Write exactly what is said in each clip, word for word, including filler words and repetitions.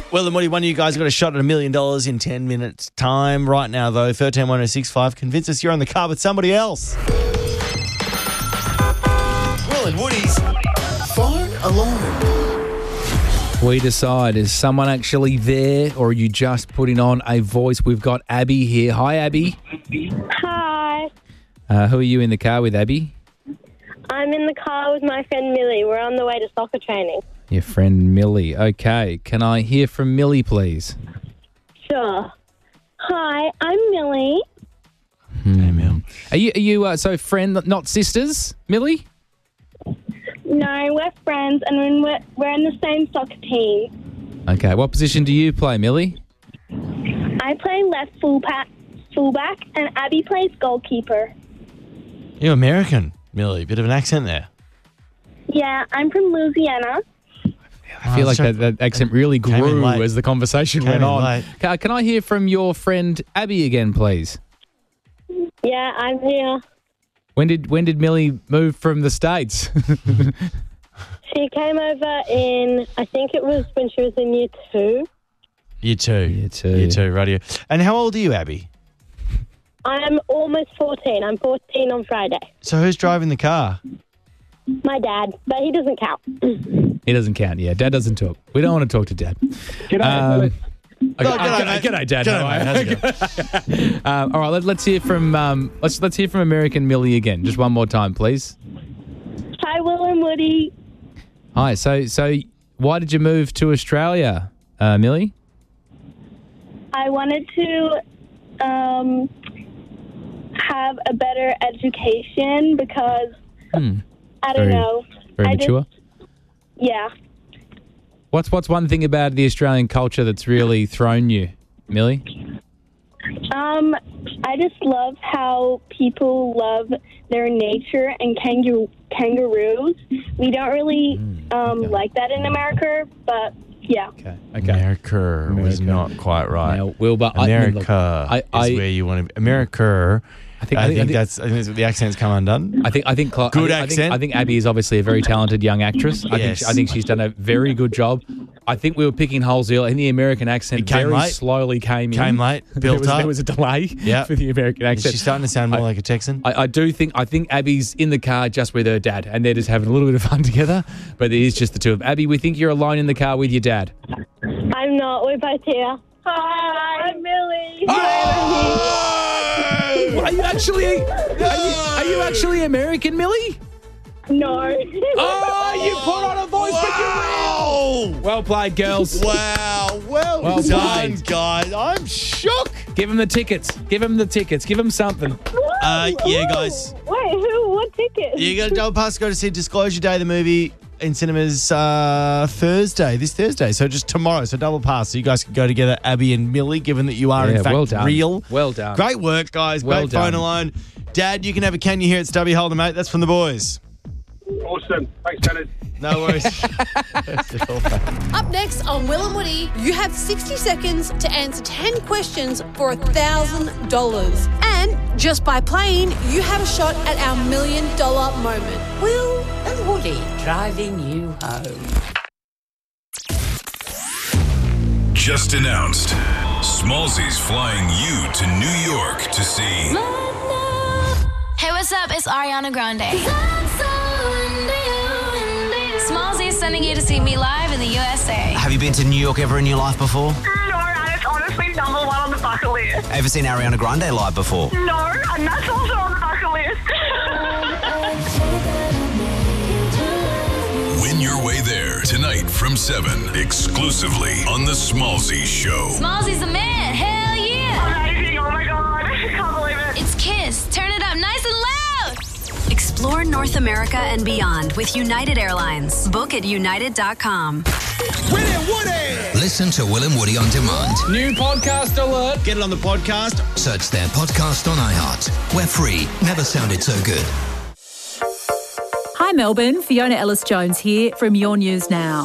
Well, and what do you want? You guys got a shot at a million dollars in ten minutes time. Right now, though, thirteen one oh six five. Convince us you're on the car with somebody else. Will and Woody's Phone Alarm. We decide, is someone actually there or are you just putting on a voice? We've got Abby here. Hi, Abby. Hi. Uh, who are you in the car with, Abby? I'm in the car with my friend Millie. We're on the way to soccer training. Your friend Millie. Okay. Can I hear from Millie, please? Sure. Hi, I'm Millie. Hey, Mill. Are you, are you uh, so friend, not sisters, Millie? No, we're friends and we're, we're in the same soccer team. Okay. What position do you play, Millie? I play left fullback, fullback and Abby plays goalkeeper. You're American, Millie. Bit of an accent there. Yeah, I'm from Louisiana. I feel Oh, like sorry. that, that accent really Came in grew late. as the conversation Came went in on. late. Can, can I hear from your friend Abby again, please? Yeah, I'm here. When did when did Millie move from the States? She came over in, I think it was when she was in year two. You too. You too. You too, radio. And how old are you, Abby? I'm almost fourteen. I'm fourteen on Friday. So who's driving the car? My dad, but he doesn't count. He doesn't count, yeah. Dad doesn't talk. We don't want to talk to Dad. G'day. Um, okay, Oh, g'day, g'day, mate. g'day, Dad. G'day, How are mate. you? How's it going? um, all right, let, let's hear from um, let's let's hear from American Millie again, just one more time, please. Hi, Will and Woody. Hi. So so why did you move to Australia, uh, Millie? I wanted to um, have a better education because, Hmm. I don't Very- know. Very I mature. Just, yeah. What's what's one thing about the Australian culture that's really thrown you, Millie? Um, I just love how people love their nature and kangaroo kangaroos. We don't really um, okay. like that in America, but yeah. Okay. America, was America. not quite right. Now, Wilbur, I- America look, I- I- is where you want to be. America. I think- I I think, think- I think- that's. I think the accent's come undone. I think I think Cla- Good I think, I think, accent. I think Abby is obviously a very talented young actress. I Yes. think I think she's done a very good job. I think we were picking holes earlier, and the American accent It came very late. slowly came in. Came late, there built was, up. There was a delay Yep. for the American accent. She's starting to sound more I- like a Texan. I, I do think I think Abby's in the car just with her dad, and they're just having a little bit of fun together. But it is just the two of them. Abby, we think you're alone in the car with your dad. I'm not. We're both here. Hi, I'm Millie. Are you actually? Are you, are you actually American, Millie? No. Oh, you put on a voice, Wow! but you're well played, girls. Wow! Well, Well done, played. guys. I'm shook. Give them the tickets. Give them the tickets. Give them something. Uh, yeah, guys. Wait, who? What ticket? You got to double pass. Go to see Disclosure Day, the movie in cinemas uh, Thursday, this Thursday. So just tomorrow. So double pass. So you guys can go together, Abby and Millie, given that you are Yeah, in fact well done. real. Well done. Great work, guys. Well Great phone done. alone. Dad, you can have a can you here at Stubby Holder, mate. That's from the boys. Awesome. Thanks, Dennis. No worries. Up next on Will and Woody, you have sixty seconds to answer ten questions for one thousand dollars. And just by playing, you have a shot at our million dollar moment. Will and Woody driving you home. Just announced, Smallzy's flying you to New York to see Hey, what's up? It's Ariana Grande. Smallzy is sending you to see me live in the U S A. Have you been to New York ever in your life before? No, and it's honestly number one on the bucket list. Ever seen Ariana Grande live before? No, and that's also on the bucket list. Win Your Way There tonight from seven, exclusively on The Smallzy Show. Smallzy's the man. Hell yeah. Amazing. Oh my God. I can't believe it. It's Kiss. Turn it up nice and loud. Explore North America and beyond with United Airlines. Book at united dot com. Will and Woody! Listen to Will and Woody on demand. New podcast alert. Get it on the podcast. Search their podcast on iHeart. We're free. Never sounded so good. Hi Melbourne, Fiona Ellis-Jones here from Your News Now.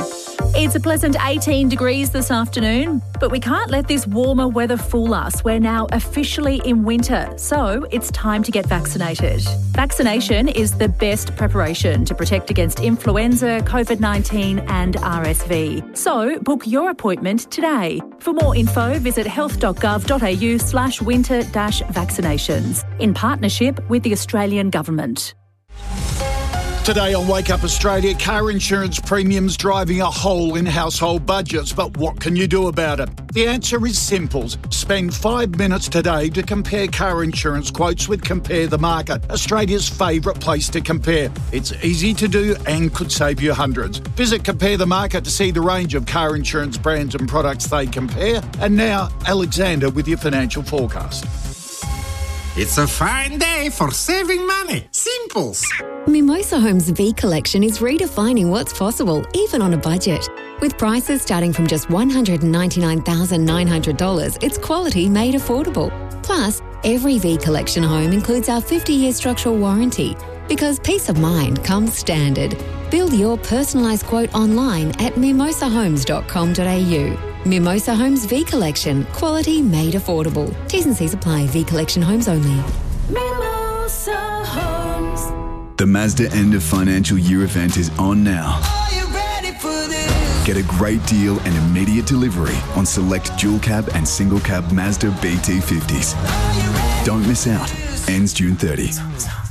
It's a pleasant eighteen degrees this afternoon, but we can't let this warmer weather fool us. We're now officially in winter, so it's time to get vaccinated. Vaccination is the best preparation to protect against influenza, COVID nineteen and R S V. So book your appointment today. For more info, visit health.gov.au slash winter dash vaccinations in partnership with the Australian Government. Today on Wake Up Australia, car insurance premiums driving a hole in household budgets. But what can you do about it? The answer is simple. Spend five minutes today to compare car insurance quotes with Compare the Market, Australia's favourite place to compare. It's easy to do and could save you hundreds. Visit Compare the Market to see the range of car insurance brands and products they compare. And now, Alexander with your financial forecast. It's a fine day for saving money. Simples. Mimosa Homes V Collection is redefining what's possible, even on a budget. With prices starting from just one hundred ninety-nine thousand nine hundred dollars, it's quality made affordable. Plus, every V Collection home includes our fifty-year structural warranty, because peace of mind comes standard. Build your personalised quote online at mimosa homes dot com dot a u. Mimosa Homes V Collection. Quality made affordable. T's and C's apply. V Collection homes only. Mimosa Homes. The Mazda end of financial year event is on now. Are you ready for this? Get a great deal and immediate delivery on select dual cab and single cab Mazda B T fifties. Don't miss out. Ends June thirtieth.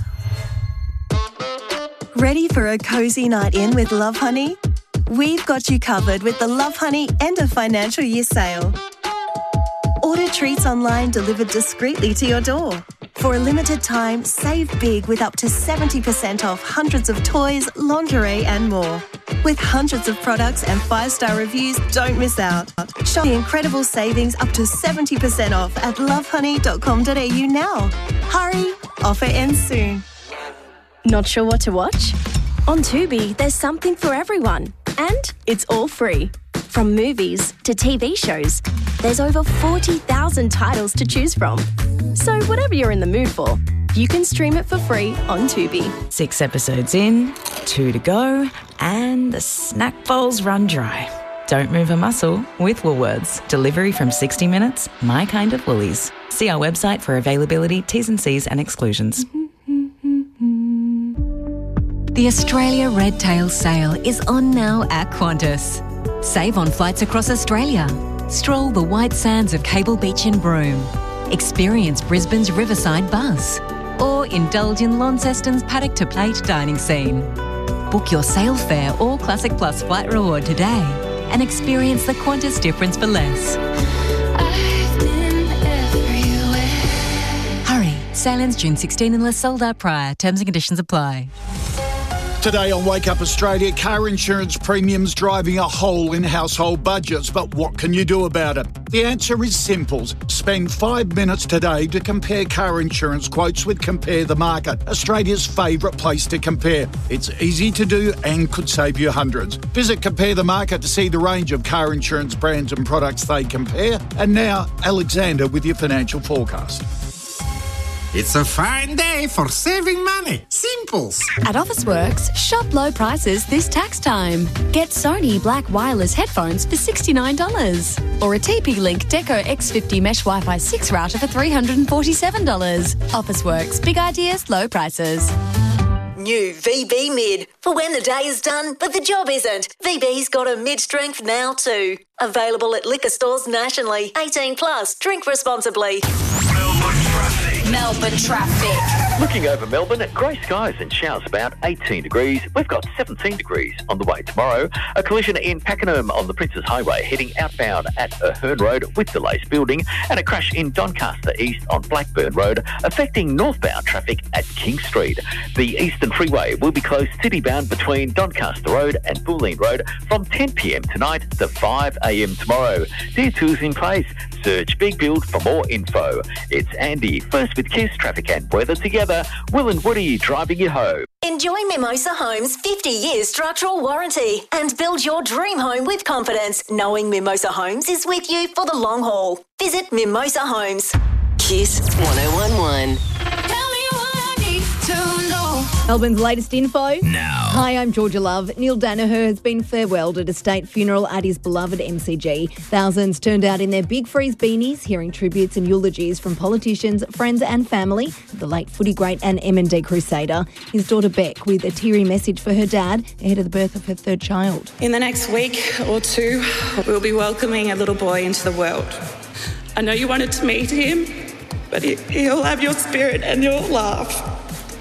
Ready for a cosy night in with Love Honey? We've got you covered with the Love Honey end of financial year sale. Order treats online delivered discreetly to your door. For a limited time, save big with up to seventy percent off hundreds of toys, lingerie and more. With hundreds of products and five-star reviews, don't miss out. Shop the incredible savings up to seventy percent off at love honey dot com dot a u now. Hurry, offer ends soon. Not sure what to watch? On Tubi, there's something for everyone. And it's all free. From movies to T V shows, there's over forty thousand titles to choose from. So whatever you're in the mood for, you can stream it for free on Tubi. Six episodes in, two to go, and the snack bowls run dry. Don't move a muscle with Woolworths. Delivery from sixty minutes, my kind of Woolies. See our website for availability, T's and C's and exclusions. The Australia Red Tail Sale is on now at Qantas. Save on flights across Australia. Stroll the white sands of Cable Beach in Broome. Experience Brisbane's Riverside Bus. Or indulge in Launceston's paddock to plate dining scene. Book your sale fare or Classic Plus flight reward today and experience the Qantas difference for less. I've been everywhere. Hurry, sale ends June sixteenth unless sold out prior. Terms and conditions apply. Today on Wake Up Australia, car insurance premiums driving a hole in household budgets. But what can you do about it? The answer is simple. Spend five minutes today to compare car insurance quotes with Compare the Market, Australia's favourite place to compare. It's easy to do and could save you hundreds. Visit Compare the Market to see the range of car insurance brands and products they compare. And now, Alexander with your financial forecast. It's a fine day for saving money. Simples. At Officeworks, shop low prices this tax time. Get Sony Black Wireless headphones for sixty-nine dollars. Or a T P-Link Deco X fifty Mesh Wi-Fi six router for three hundred forty-seven dollars. Officeworks. Big ideas, low prices. New V B Mid. For when the day is done, but the job isn't. V B's got a mid-strength now too. Available at liquor stores nationally. eighteen plus. Drink responsibly. Melbourne traffic. Looking over Melbourne, grey skies and showers about eighteen degrees. We've got seventeen degrees on the way tomorrow. A collision in Pakenham on the Princes Highway heading outbound at Ahern Road with delays building, and a crash in Doncaster East on Blackburn Road affecting northbound traffic at King Street. The Eastern Freeway will be closed citybound between Doncaster Road and Bulleen Road from ten p.m. tonight to five a.m. tomorrow. Tier two's in place. Search Big Build for more info. It's Andy, first with Kiss Traffic and Weather together. Will and Woody driving you home. Enjoy Mimosa Homes' fifty year structural warranty and build your dream home with confidence, knowing Mimosa Homes is with you for the long haul. Visit Mimosa Homes. Kiss one oh one one. Tell me what I need to know. Melbourne's latest info. Now. Hi, I'm Georgia Love. Neil Danaher has been farewelled at a state funeral at his beloved M C G. Thousands turned out in their Big Freeze beanies, hearing tributes and eulogies from politicians, friends and family of the late footy great and M and D crusader. His daughter Beck with a teary message for her dad ahead of the birth of her third child. In the next week or two, we'll be welcoming a little boy into the world. I know you wanted to meet him, but he, he'll have your spirit and your laugh.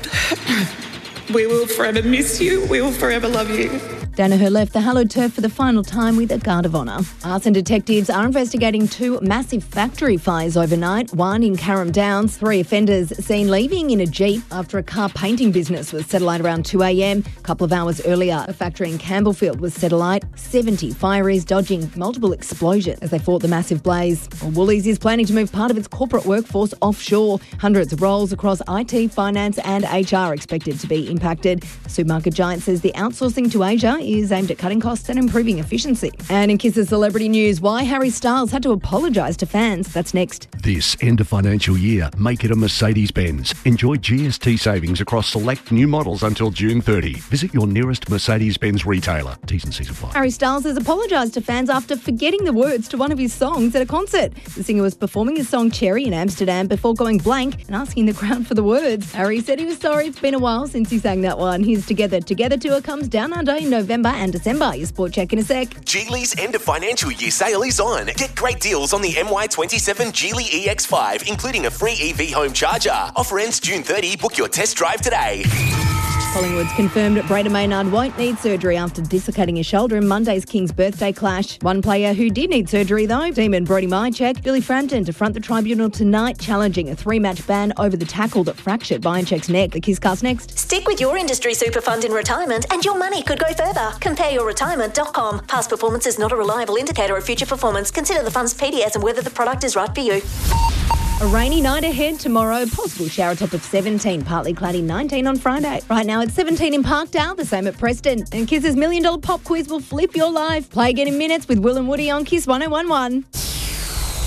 We will forever miss you. We will forever love you. Danaher left the hallowed turf for the final time with a guard of honour. Arson detectives are investigating two massive factory fires overnight, one in Carrum Downs. Three offenders seen leaving in a Jeep after a car painting business was set alight around two a.m. A couple of hours earlier, a factory in Campbellfield was set alight. seventy fireys dodging multiple explosions as they fought the massive blaze. Well, Woolies is planning to move part of its corporate workforce offshore. Hundreds of roles across I T, finance and H R are expected to be impacted. The supermarket giant says the outsourcing to Asia is aimed at cutting costs and improving efficiency. And in Kiss's celebrity news, why Harry Styles had to apologise to fans. That's next. This end of financial year, make it a Mercedes-Benz. Enjoy G S T savings across select new models until June thirtieth. Visit your nearest Mercedes-Benz retailer. T's and C's apply. Harry Styles has apologised to fans after forgetting the words to one of his songs at a concert. The singer was performing his song Cherry in Amsterdam before going blank and asking the crowd for the words. Harry said he was sorry. It's been a while since he sang that one. His Together Together tour comes down under in November and December. Your sport check in a sec. Geely's end of financial year sale is on. Get great deals on the M Y twenty-seven Geely E X five, including a free E V home charger. Offer ends June thirtieth. Book your test drive today. Collingwood's confirmed Brayden Maynard won't need surgery after dislocating his shoulder in Monday's Kings birthday clash. One player who did need surgery, though, Demon Brody Mychek, Billy Frampton to front the tribunal tonight, challenging a three-match ban over the tackle that fractured Mychek's neck. The Kisscast next. Stick with your industry super fund in retirement and your money could go further. compare your retirement dot com. Past performance is not a reliable indicator of future performance. Consider the fund's P D S and whether the product is right for you. A rainy night ahead tomorrow. Possible shower top of seventeen, partly cloudy nineteen on Friday. Right now it's seventeen in Parkdale, the same at Preston. And Kiss's Million Dollar Pop Quiz will flip your life. Play again in minutes with Will and Woody on Kiss one oh one one.